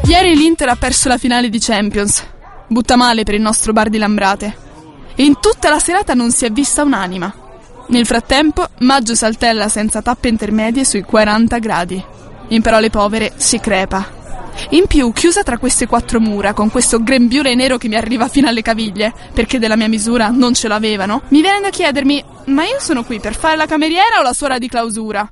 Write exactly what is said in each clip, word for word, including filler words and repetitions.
Ieri l'Inter ha perso la finale di Champions. Butta male per il nostro bar di Lambrate. E in tutta la serata non si è vista un'anima. Nel frattempo, Maggio saltella senza tappe intermedie sui quaranta gradi. In parole povere, si crepa. In più, chiusa tra queste quattro mura, con questo grembiule nero che mi arriva fino alle caviglie, perché della mia misura non ce l'avevano, mi viene da chiedermi, ma io sono qui per fare la cameriera o la suora di clausura?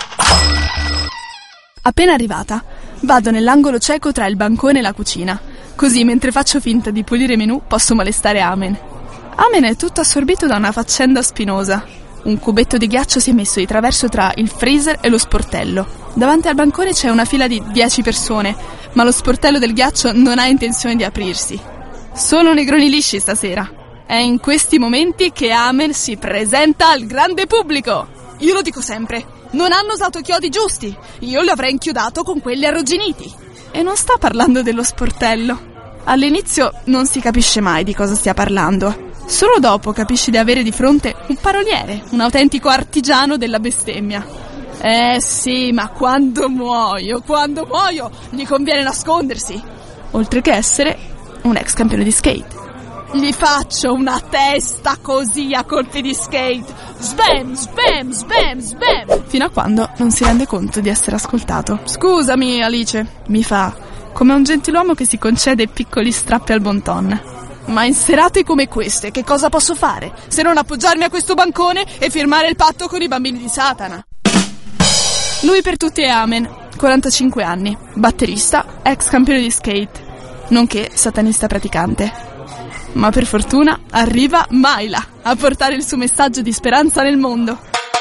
Appena arrivata, vado nell'angolo cieco tra il bancone e la cucina. Così, mentre faccio finta di pulire i menù, posso molestare Amen. Amen è tutto assorbito da una faccenda spinosa. Un cubetto di ghiaccio si è messo di traverso tra il freezer e lo sportello. Davanti al bancone c'è una fila di dieci persone, ma lo sportello del ghiaccio non ha intenzione di aprirsi. Solo negroni lisci stasera. È in questi momenti che Amen si presenta al grande pubblico. Io lo dico sempre, non hanno usato i chiodi giusti. Io li avrei inchiodato con quelli arrugginiti. E non sta parlando dello sportello. All'inizio non si capisce mai di cosa stia parlando. Solo dopo capisci di avere di fronte un paroliere, un autentico artigiano della bestemmia. Eh sì, ma quando muoio, quando muoio, gli conviene nascondersi. Oltre che essere un ex campione di skate. Gli faccio una testa così a colpi di skate. Sbam, sbam, sbam, sbam. Fino a quando non si rende conto di essere ascoltato. Scusami, Alice, mi fa, come un gentiluomo che si concede piccoli strappi al bon ton. Ma in serate come queste, che cosa posso fare? Se non appoggiarmi a questo bancone e firmare il patto con i bambini di Satana. Lui per tutti è Amen, quarantacinque anni, batterista, ex campione di skate, nonché satanista praticante. Ma per fortuna arriva Mayla a portare il suo messaggio di speranza nel mondo.